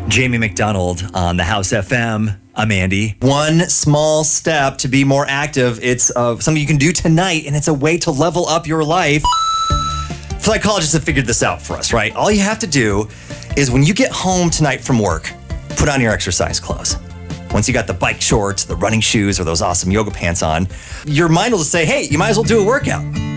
Jamie McDonald on the House FM. I'm Andy. One small step to be more active. It's something you can do tonight, and it's a way to level up your life. Psychologists have figured this out for us, right? All you have to do is when you get home tonight from work, put on your exercise clothes. Once you got the bike shorts, the running shoes, or those awesome yoga pants on, your mind will just say, hey, you might as well do a workout.